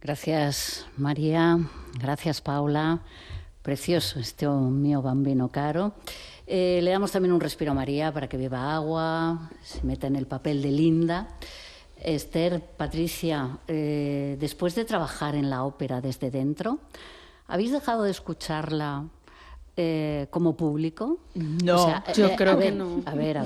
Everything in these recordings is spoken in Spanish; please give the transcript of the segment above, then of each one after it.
Gracias, María. Gracias, Paula. Precioso este mio bambino caro. Le damos también un respiro a María para que beba agua, se meta en el papel de Linda. Esther, Patricia, después de trabajar en la ópera desde dentro, ¿habéis dejado de escucharla como público? No, o sea, yo creo que no. A ver.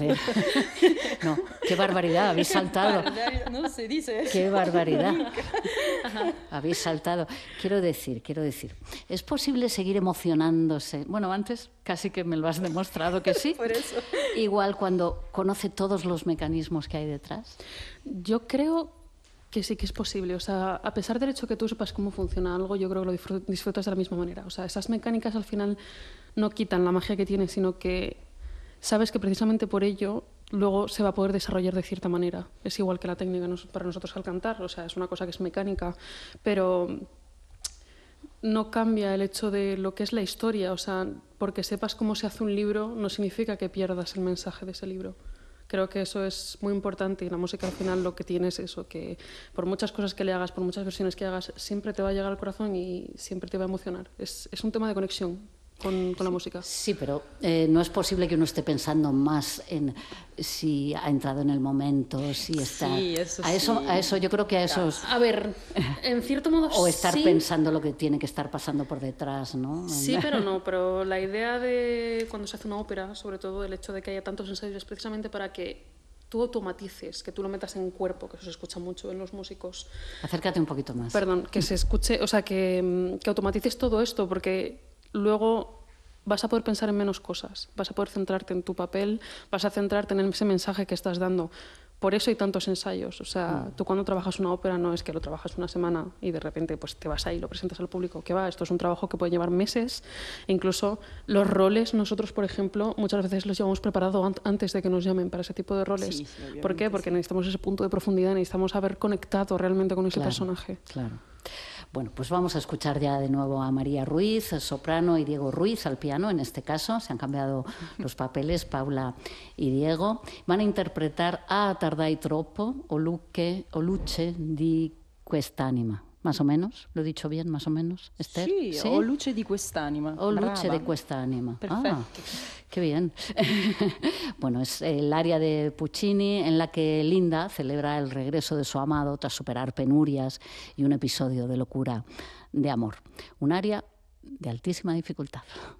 No, qué barbaridad, habéis saltado. No se dice eso. Qué barbaridad. Habéis saltado. Quiero decir, ¿es posible seguir emocionándose? Bueno, antes casi que me lo has demostrado que sí. Por eso. Igual cuando conoce todos los mecanismos que hay detrás. Yo creo que sí que es posible. O sea, a pesar del hecho que tú sepas cómo funciona algo, yo creo que lo disfrutas de la misma manera. O sea, esas mecánicas al final no quitan la magia que tiene, sino que sabes que precisamente por ello luego se va a poder desarrollar de cierta manera. Es igual que la técnica para nosotros al cantar. O sea, es una cosa que es mecánica, pero no cambia el hecho de lo que es la historia. O sea, porque sepas cómo se hace un libro no significa que pierdas el mensaje de ese libro. Creo que eso es muy importante y la música al final lo que tiene es eso, que por muchas cosas que le hagas, por muchas versiones que hagas, siempre te va a llegar al corazón y siempre te va a emocionar. Es un tema de conexión con la música. Sí, pero no es posible que uno esté pensando más en si ha entrado en el momento, si está... Sí, eso a eso yo creo que a eso... A ver, en cierto modo o estar sí. pensando lo que tiene que estar pasando por detrás, ¿no? Sí, pero no. Pero la idea de cuando se hace una ópera, sobre todo el hecho de que haya tantos ensayos, es precisamente para que tú automatices, que tú lo metas en cuerpo, que eso se escucha mucho en los músicos. Acércate un poquito más. Perdón, que se escuche, o sea, que automatices todo esto, porque luego vas a poder pensar en menos cosas, vas a poder centrarte en tu papel, vas a centrarte en ese mensaje que estás dando. Por eso hay tantos ensayos. O sea, tú cuando trabajas una ópera no es que lo trabajas una semana y de repente pues te vas ahí y lo presentas al público. ¿Qué va? Esto es un trabajo que puede llevar meses. E incluso los roles, nosotros, por ejemplo, muchas veces los llevamos preparados antes de que nos llamen para ese tipo de roles. Sí, ¿Por qué? Porque necesitamos ese punto de profundidad, necesitamos haber conectado realmente con ese personaje. Claro. Bueno, pues vamos a escuchar ya de nuevo a María Ruiz, soprano, y Diego Ruiz al piano, en este caso. Se han cambiado los papeles, Paula y Diego. Van a interpretar A tardai troppo o luce di quest'anima. Más o menos, ¿lo he dicho bien, más o menos, Esther? Sí, o luce di quest'anima. O luce Brava. de quest'anima. Perfecto. Ah, qué bien. Bueno, es el aria de Puccini en la que Linda celebra el regreso de su amado tras superar penurias y un episodio de locura de amor. Un aria de altísima dificultad.